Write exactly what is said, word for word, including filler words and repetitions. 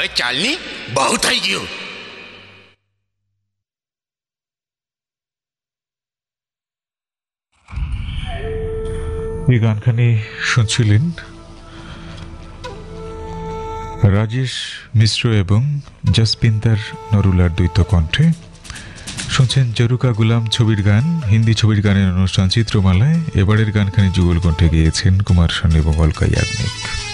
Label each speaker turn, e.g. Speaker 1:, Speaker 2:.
Speaker 1: ओए चालनी बहुत થઈ ગયું।
Speaker 2: এই গানখানি শুনছিলেন রাজেশ মিশ্র এবং জসপিন্দার নরুলার দ্বৈত কণ্ঠে। শুনছেন জরুকা গুলাম ছবির গান, হিন্দি ছবির গানের অনুষ্ঠান চিত্রমালায়। এবারের গানখানি যুগল কণ্ঠে গেয়েছেন কুমার শানু এবং অলকা ইয়াগনিক।